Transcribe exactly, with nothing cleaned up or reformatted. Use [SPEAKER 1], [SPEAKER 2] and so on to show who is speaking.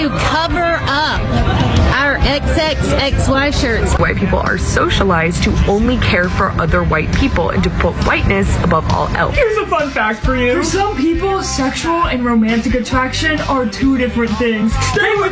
[SPEAKER 1] to cover up our X X X Y shirts.
[SPEAKER 2] White people are socialized to only care for other white people and to put whiteness above all else.
[SPEAKER 3] Here's a fun fact for you. For some people, sexual and romantic attraction are two different things. Stay with